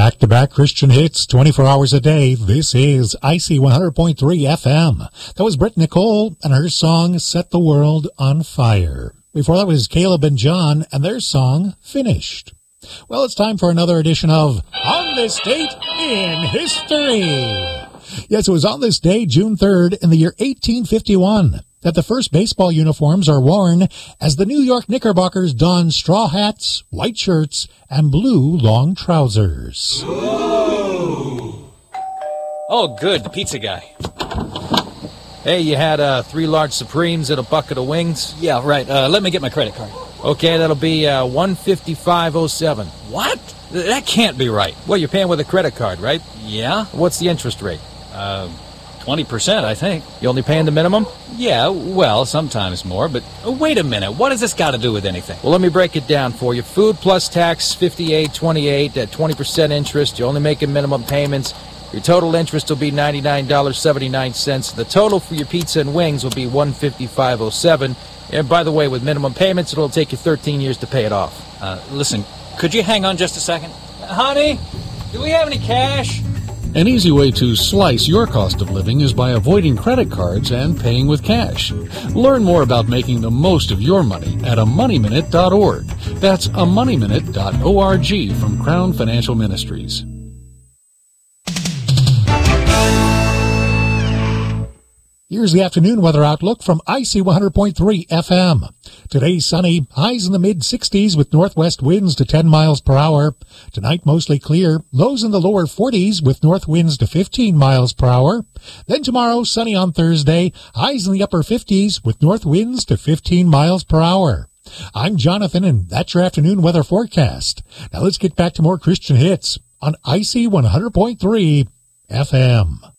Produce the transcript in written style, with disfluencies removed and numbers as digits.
Back-to-back Christian hits, 24 hours a day. This is IC 100.3 FM. That was Britt Nicole and her song, Set the World on Fire. Before that was Caleb and John and their song, Finished. Well, it's time for another edition of On This Date in History. Yes, it was on this day, June 3rd, in the year 1851, that the first baseball uniforms are worn as the New York Knickerbockers don straw hats, white shirts, and blue long trousers. Ooh. Oh, good, the pizza guy. Hey, you had 3 large Supremes and a bucket of wings? Yeah, right. Let me get my credit card. Okay, that'll be $155.07. What? That can't be right. Well, you're paying with a credit card, right? Yeah? What's the interest rate? 20%, I think. You only paying the minimum? Yeah, well, sometimes more, but wait a minute. What does this got to do with anything? Well, let me break it down for you. Food plus tax, $58.28 at 20% interest. You're only making minimum payments. Your total interest will be $99.79. The total for your pizza and wings will be $155.07. And by the way, with minimum payments, it'll take you 13 years to pay it off. Listen, could you hang on just a second? Honey, do we have any cash? An easy way to slice your cost of living is by avoiding credit cards and paying with cash. Learn more about making the most of your money at amoneyminute.org. That's amoneyminute.org from Crown Financial Ministries. Here's the afternoon weather outlook from IC 100.3 FM. Today sunny, highs in the mid-60s with northwest winds to 10 miles per hour. Tonight mostly clear, lows in the lower 40s with north winds to 15 miles per hour. Then tomorrow sunny on Thursday, highs in the upper 50s with north winds to 15 miles per hour. I'm Jonathan, and that's your afternoon weather forecast. Now let's get back to more Christian hits on IC 100.3 FM.